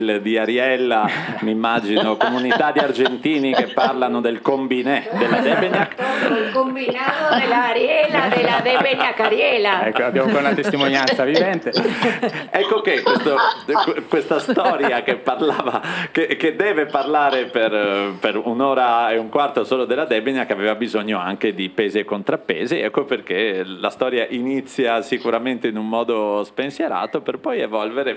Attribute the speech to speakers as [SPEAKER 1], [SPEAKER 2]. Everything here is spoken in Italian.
[SPEAKER 1] di Ariella, mi immagino comunità di argentini che parlano del combinè della Debeniak.
[SPEAKER 2] Il combinato della Ariella, della Debeniak Ariella.
[SPEAKER 3] Ecco, abbiamo qua una testimonianza vivente.
[SPEAKER 1] Ecco che questa storia che parlava, che deve parlare per un'ora e un quarto solo della Debeniak, che aveva bisogno anche di pesi e contrappesi. Ecco perché la storia inizia sicuramente in un modo spensierato per poi evolvere